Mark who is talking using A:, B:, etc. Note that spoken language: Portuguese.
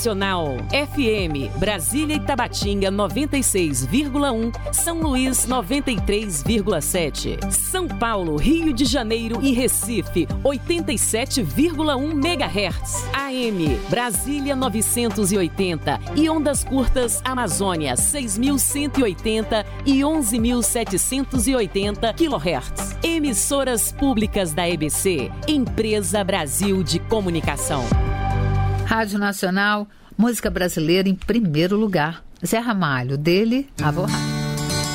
A: Nacional. FM, Brasília e Tabatinga 96,1, São Luís 93,7. São Paulo, Rio de Janeiro e Recife 87,1 MHz. AM, Brasília 980 e ondas curtas Amazônia 6.180 e 11.780 kHz. Emissoras públicas da EBC, Empresa Brasil de Comunicação.
B: Rádio Nacional, música brasileira em primeiro lugar. Zé Ramalho, dele, Avo Rádio.